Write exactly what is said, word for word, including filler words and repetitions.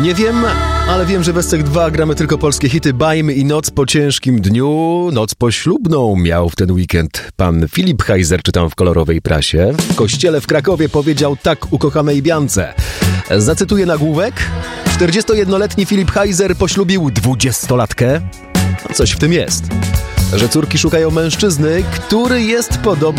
Nie wiem, ale wiem, że w Estek dwa gramy tylko polskie hity. Bajmy i Noc po ciężkim dniu. Noc poślubną miał w ten weekend pan Filip Heiser, czytam w kolorowej prasie. W kościele w Krakowie powiedział tak ukochanej Biance. Zacytuję nagłówek. czterdziestojednoletni Filip Heiser poślubił dwudziestolatkę. No coś w tym jest. Że córki szukają mężczyzny, który jest podobny